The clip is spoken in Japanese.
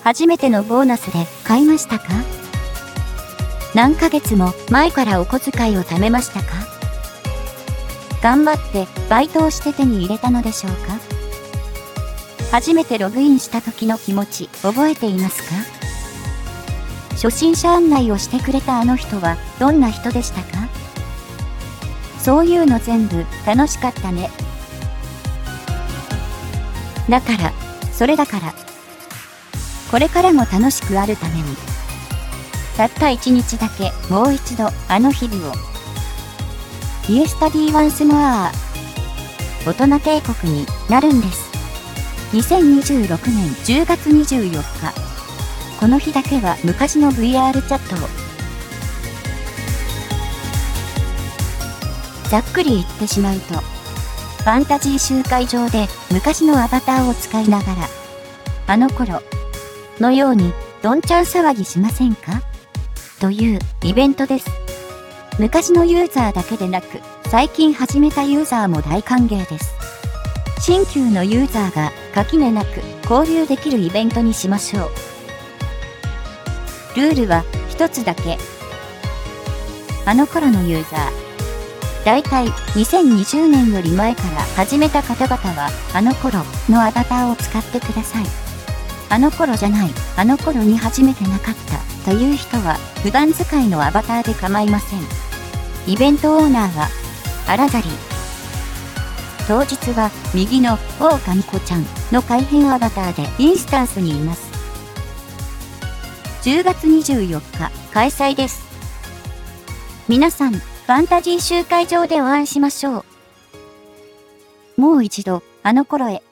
初めてのボーナスで買いましたか？何ヶ月も前からお小遣いを貯めましたか？頑張ってバイトをして手に入れたのでしょうか？初めてログインした時の気持ち覚えていますか？初心者案内をしてくれたあの人はどんな人でしたか？そういうの全部楽しかったね。だから、これからも楽しくあるために、たった一日だけもう一度あの日々を。イエスタディワンスモア大人帝国になるんです。2026年10月24日。この日だけは昔の VR チャットを。ざっくり言ってしまうと、ファンタジー集会場で昔のアバターを使いながら、あの頃のようにどんちゃん騒ぎしませんか？というイベントです。昔のユーザーだけでなく、最近始めたユーザーも大歓迎です。新旧のユーザーが垣根なく交流できるイベントにしましょう。ルールは一つだけ。あの頃のユーザー。だいたい2020年より前から始めた方々は、あの頃のアバターを使ってください。あの頃じゃない、あの頃に始めてなかったという人は、普段使いのアバターで構いません。イベントオーナーは、アラザリー。当日は、右の狼子ちゃんの改変アバターでインスタンスにいます。10月24日、開催です。皆さん、ファンタジー集会場でお会いしましょう。もう一度、あの頃へ。